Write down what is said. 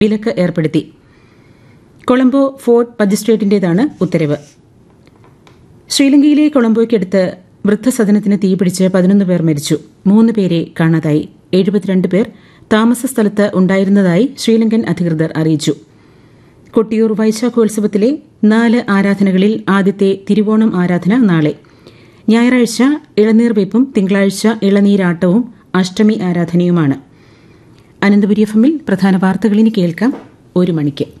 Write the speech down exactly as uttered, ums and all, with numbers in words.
വിലക്ക് ഏർപ്പെടുത്തി. കൊളംബോ ഫോർട്ട് മജിസ്ട്രേറ്റിന്റേതാണ് ഉത്തരവ്. ശ്രീലങ്കയിലെ കൊളംബോയ്ക്കടുത്ത് വൃദ്ധസദനത്തിന് തീപിടിച്ച് പതിനൊന്ന് പേർ മരിച്ചു. മൂന്ന് പേരെ കാണാതായി. എഴുപത്തിരണ്ട് പേർ താമസ സ്ഥലത്ത് ഉണ്ടായിരുന്നതായി ശ്രീലങ്കൻ അധികൃതർ അറിയിച്ചു. കൊട്ടിയൂർ വൈശാഖോത്സവത്തിലെ നാല് ആരാധനകളിൽ ആദ്യത്തെ തിരുവോണം ആരാധന നാളെ. ഞായറാഴ്ച ഇളനീർവെപ്പും തിങ്കളാഴ്ച ഇളനീരാട്ടവും അഷ്ടമി ആരാധനയുമാണ്. അനന്തപുരി എഫ് എമ്മിൽ പ്രധാന വാർത്തകളിനി കേൾക്കാം ഒരു മണിക്ക്.